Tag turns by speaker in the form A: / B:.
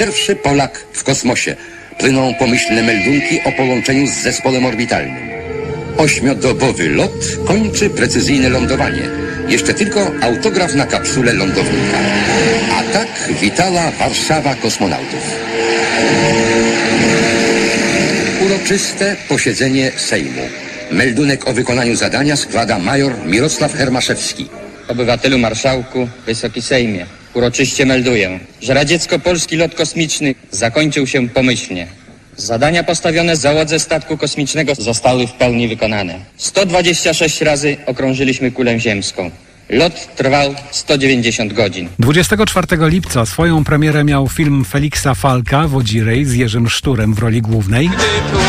A: Pierwszy Polak w kosmosie. Płyną pomyślne meldunki o połączeniu z zespołem orbitalnym. 8-dobowy lot kończy precyzyjne lądowanie. Jeszcze tylko autograf na kapsule lądownika. A tak witała Warszawa kosmonautów. Uroczyste posiedzenie Sejmu. Meldunek o wykonaniu zadania składa major Mirosław Hermaszewski.
B: Obywatelu marszałku, Wysoki Sejmie, uroczyście melduję, że radziecko-polski lot kosmiczny zakończył się pomyślnie. Zadania postawione załodze statku kosmicznego zostały w pełni wykonane. 126 razy okrążyliśmy kulę ziemską. Lot trwał 190 godzin.
C: 24 lipca swoją premierę miał film Feliksa Falka Wodzirej z Jerzym Szturem w roli głównej.